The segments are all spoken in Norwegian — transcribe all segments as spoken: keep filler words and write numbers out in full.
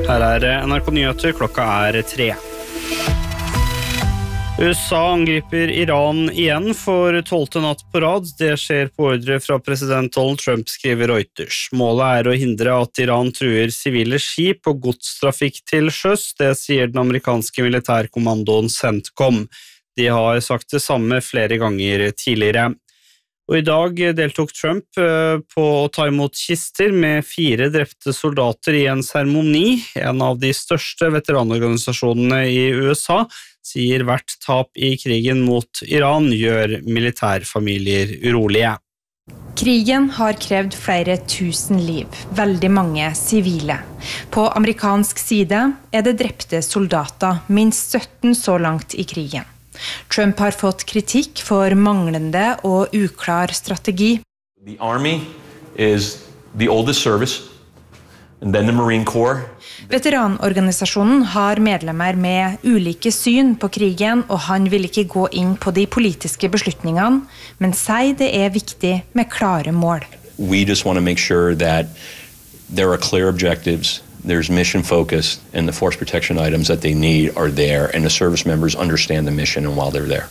Her er N R K Nyheter, klokka er tre. U S A angriper Iran igjen for tolvte natt på rad. Det skjer på ordre fra president Donald Trump, skriver Reuters. Målet er å hindre at Iran truer sivile skip og godstrafikk til sjøs. Det sier den amerikanske militærkommandoen CENTCOM. De har sagt det samme flere ganger tidligere. Og i dag deltok Trump på å ta imot kister med fire drepte soldater i en seremoni. En av de største veteranorganisasjonene i U S A sier hvert tap i krigen mot Iran gjør militærfamilier urolige. Krigen har krevd flere tusen liv, veldig mange sivile. På amerikansk side er det drepte soldater, minst sytten så langt i krigen. Trump har fått kritikk for manglende og uklar strategi. The Army is the oldest service, and then the Marine Corps. Veteranorganisasjonen har medlemmer med ulike syn på krigen, og han vil ikke gå inn på de politiske beslutningene, men sier det er viktig med klare mål. We just want to make sure that there are clear objectives. There's mission focus, and the force protection items that they need are there, and the service members understand the mission and while they're there.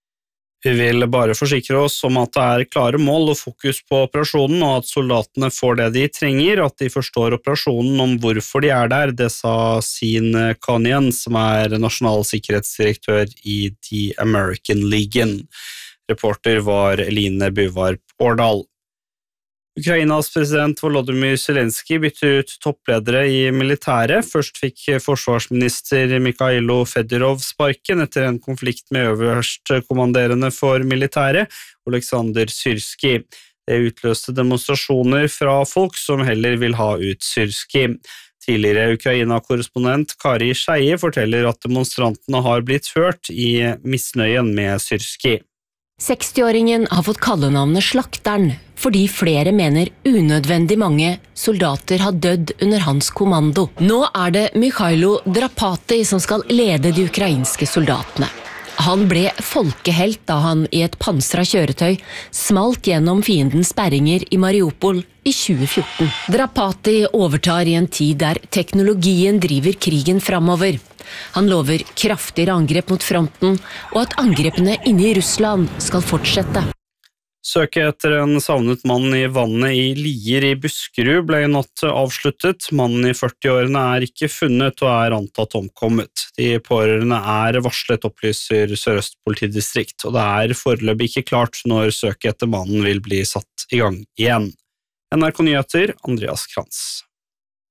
Vi vil bare forsikre oss om at det er klare mål og fokus på operasjonen, og at soldatene får det de trenger, at de forstår operasjonen om hvorfor de er der. Det sa Sean Connian, som er nasjonal sikkerhetsdirektør i The American Legion. Reporter var Eline Buvarp Årdal. Ukrainas president Volodymyr Zelensky bytter ut toppledere i militæret. Først fikk forsvarsminister Mikhailo Fedorov sparken etter en konflikt med øverstkommanderende for militæret, Oleksandr Syrskij. Det utløste demonstrasjoner fra folk som heller vil ha ut Syrskij. Tidligere Ukraina-korrespondent Kari Skeie forteller at demonstrantene har blitt hørt i misnøyen med Syrskij. sekstiåringen har fått kallenavnet Slakteren, fordi flere mener unødvendig mange soldater har dødd under hans kommando. Nå er det Mikhailo Drapati som skal lede de ukrainske soldatene. Han ble folkehelt da han i et pansra kjøretøy smalt gjennom fiendens sperringer i Mariupol i tjue fjorten. Drapati overtar i en tid der teknologien driver krigen framover. Han lover kraftigere angrep mot fronten, og at angrepene inne i Russland skal fortsette. Søket etter en savnet mann i vannet i Lier i Buskerud ble i natt avsluttet. Mannen i førtiårene er ikke funnet og er antatt omkommet. De pårørende er varslet, opplyser Sør-Øst politidistrikt, og det er foreløpig ikke klart når søket etter mannen vil bli satt i gang igjen. N R K Nyheter, Andreas Krantz.